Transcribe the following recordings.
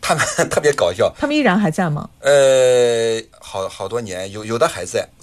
他们特别搞笑。 他们依然还在吗？ 好多年，有的还在，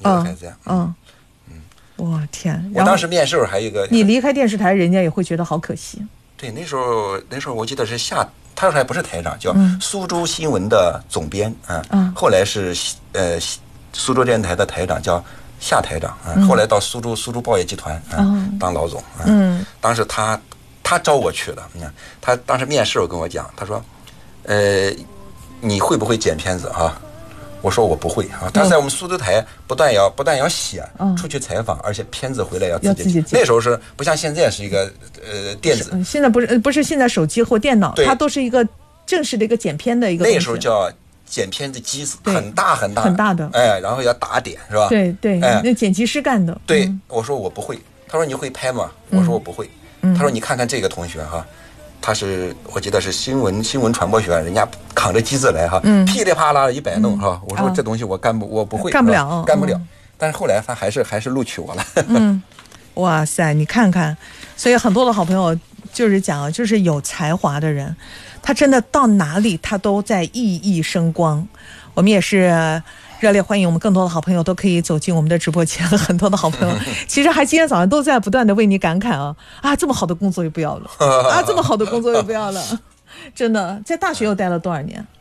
我天！ 我当时面试还有一个， 你离开电视台，人家也会觉得好可惜。 对，那时候我记得是他还不是台长，叫苏州新闻的总编后来是苏州电视台的台长，叫夏台长后来到苏州报业集团当老总当时他招我去了，他当时面试我跟我讲，他说你会不会剪片子啊？我说我不会啊，但是在我们苏州台不但要写出去采访，而且片子回来要自己剪。那时候是不像现在是一个电子， 现在不是现在手机或电脑，它都是一个正式的一个剪片的一个东西。 那时候叫剪片的机子，很大的，然后要打点是吧？ 对，那剪辑师干的。 对，我说我不会，他说你会拍吗？我说我不会，他说你看看这个同学哈。他是我记得是新闻传播学院，人家扛着机子来哈，噼里啪啦的100弄哈。我说这东西我不会， 干不了。 但是后来他还是录取我了。 哇塞，你看看，所以很多的好朋友就是讲，就是有才华的人，他真的到哪里他都在熠熠生光。我们也是热烈欢迎我们更多的好朋友都可以走进我们的直播间，很多的好朋友其实还今天早上都在不断的为你感慨这么好的工作又不要了这么好的工作又不要了。真的，在大学又待了多少年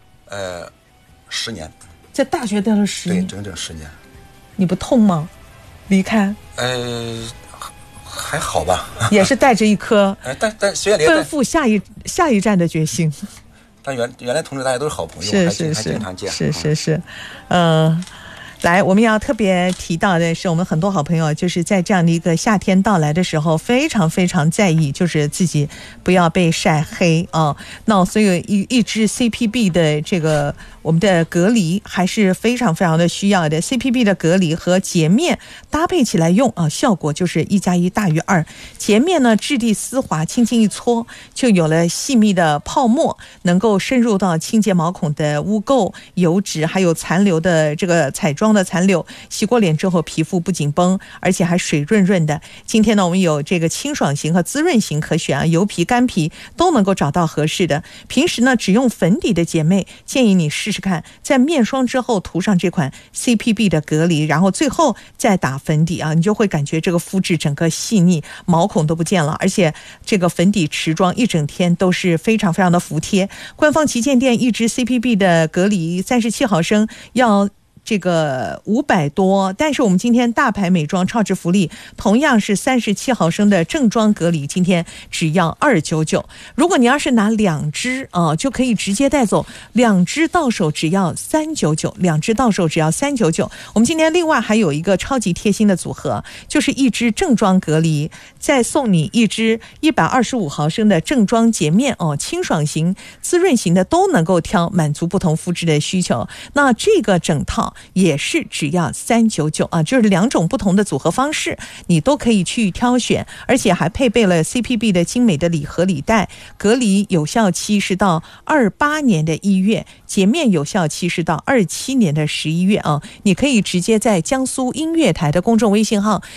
？10年。 在大学待了10年？ 对，整整10年。 你不痛吗？离开还好吧。 也是带着一颗但虽然奔赴下一站的决心。 但原来同志大家都是好朋友，还经常见。 是，来，我们要特别提到的是，我们很多好朋友就是在这样的一个夏天到来的时候，非常非常在意，就是自己不要被晒黑那所以一支 CPB 的这个我们的隔离还是非常非常的需要的。 CPB 的隔离和洁面搭配起来用效果就是1+1大于2。洁面呢质地丝滑，轻轻一搓就有了细密的泡沫，能够深入到清洁毛孔的污垢、油脂还有残留的这个彩妆的残留。洗过脸之后皮肤不紧绷，而且还水润润的。今天呢我们有这个清爽型和滋润型可选油皮干皮都能够找到合适的。平时呢只用粉底的姐妹，建议你试试看，在面霜之后涂上这款 CPB 的隔离，然后最后再打粉底你就会感觉这个肤质整个细腻，毛孔都不见了，而且这个粉底持妆一整天都是非常非常的服帖。官方旗舰店一支 CPB 的隔离37毫升要这个500多，但是我们今天大牌美妆超值福利，同样是37毫升的正装隔离，今天只要299。如果你要是拿2支就可以直接带走，2支到手只要399，2支到手只要399。我们今天另外还有一个超级贴心的组合，就是一支正装隔离，再送你一支125毫升的正装洁面清爽型、滋润型的都能够挑，满足不同肤质的需求。那这个整套也是只要399就是2种不同的组合方式，你都可以去挑选，而且还配备了 CPB 的精美的礼盒礼袋。隔离有效期是到28年的1月，洁面有效期是到27年的11月你可以直接在江苏音乐台的公众微信号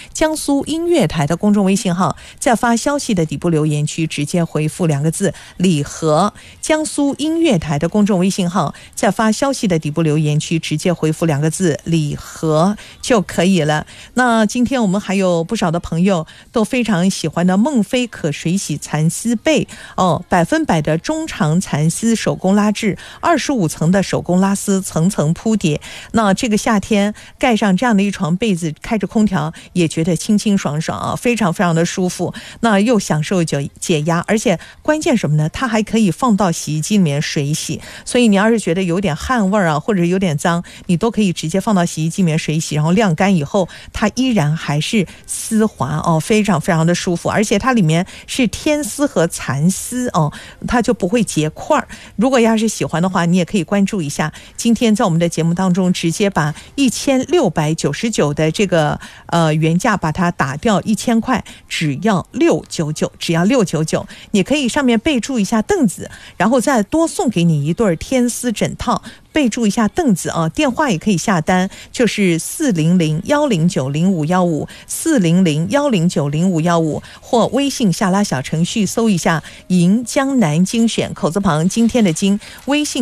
在发消息的底部留言区直接回复2个字礼盒，江苏音乐台的公众微信号在发消息的底部留言区直接回复2个字礼盒就可以了。那今天我们还有不少的朋友都非常喜欢的梦菲可水洗蚕丝被100%的中长蚕丝手工拉制，25层的手工拉丝，层层铺叠。那这个夏天盖上这样的一床被子，开着空调也觉得清清爽爽非常非常的舒服。那又享受解压，而且关键什么呢？它还可以放到洗衣机里面水洗，所以你要是觉得有点汗味或者有点脏，你都可以直接放到洗衣机里面水洗，然后晾干以后它依然还是丝滑非常非常的舒服。而且它里面是天丝和蚕丝它就不会结块。如果要是喜欢的话，你也可以关注一下，今天在我们的节目当中直接把1699的这个原价把它打掉1000块，只要699，你可以上面备注一下凳子，然后再多送给你一对天丝枕套，备注一下凳子电话也可以下单，就是400-109-0515 400-109-0515，或微信下拉小程序搜一下银江南精选口字旁今天的金，微信